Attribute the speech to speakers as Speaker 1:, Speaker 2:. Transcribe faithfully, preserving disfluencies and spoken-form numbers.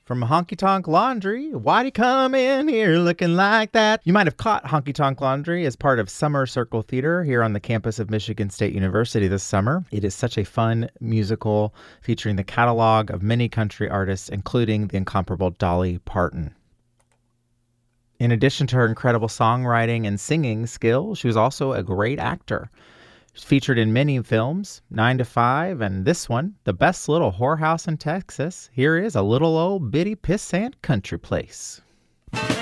Speaker 1: From Honky Tonk Laundry, why'd he come in here looking like that? You might have caught Honky Tonk Laundry as part of Summer Circle Theater here on the campus of Michigan State University this summer. It is such a fun musical featuring the catalog of many country artists, including the incomparable Dolly Parton. In addition to her incredible songwriting and singing skills, she was also a great actor. She's featured in many films, Nine to Five, and this one, The Best Little Whorehouse in Texas. Here is A Little Old Bitty Pissant Country Place.